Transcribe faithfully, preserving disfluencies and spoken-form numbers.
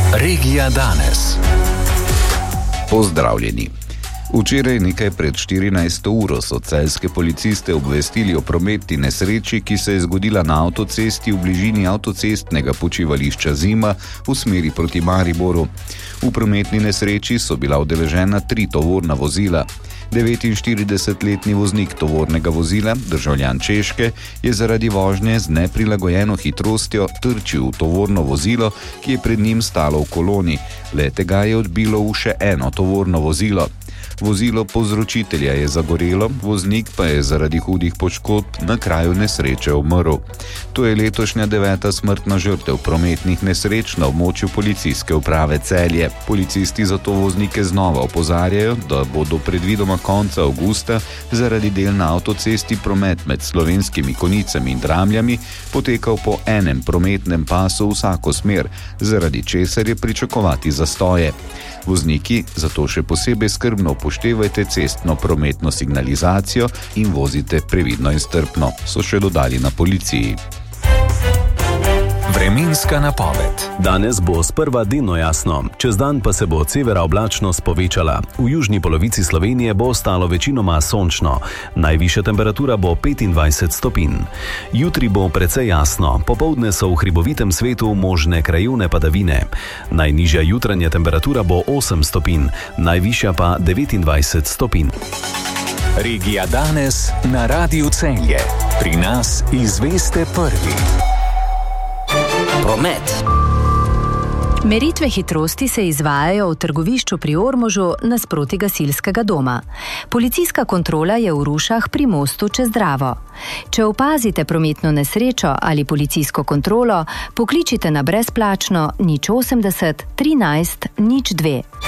Regija danes. Pozdravljeni. Včeraj nekaj pred štirinajsto uro so celjske policiste obvestili o prometni nesreči, ki se je zgodila na avtocesti v bližini avtocestnega počivališča Zima v smeri proti Mariboru. V prometni nesreči so bila udeležena tri tovorna vozila. devetinštiridesetletni voznik tovornega vozila, državljan Češke, je zaradi vožnje z neprilagojeno hitrostjo trčil v tovorno vozilo, ki je pred njim stalo v koloni. Le tega je odbilo v še eno tovorno vozilo. Vozilo povzročitelja je zagorelo, voznik pa je zaradi hudih poškodb na kraju nesreče umrl. To je letošnja deveta smrtna žrtev prometnih nesreč na območju policijske uprave Celje. Policisti zato voznike znova opozarjajo, da bo do predvidoma konca avgusta zaradi del na avtocesti promet med Slovenskimi Konjicami in Dramljami potekal po enem prometnem pasu v vsako smer, zaradi česar je pričakovati zastoje. Vozniki zato še posebej skrbno upoštevajte cestno-prometno signalizacijo in vozite previdno in strpno, so še dodali na policiji. Vremenska napoved. Danes bo sprva delno jasno, čez dan pa se bo od severa oblačnost povečala. V južni polovici Slovenije bo ostalo večinoma sončno. Najvišja temperatura bo petindvajset stopinj. Jutri bo precej jasno, popoldne so v hribovitem svetu možne krajevne padavine. Najnižja jutranja temperatura bo osem stopinj, najvišja pa devetindvajset stopinj. Regija danes na Radiu Celje. Pri nas izveste prvi. Promet. Meritve hitrosti se izvajajo v trgovišču pri Ormožu nasproti gasilskega doma. Policijska kontrola je v Rušah pri mostu čez Dravo. Če opazite prometno nesrečo ali policijsko kontrolo, pokličite na brezplačno nič osemdeset trinajst nič dve.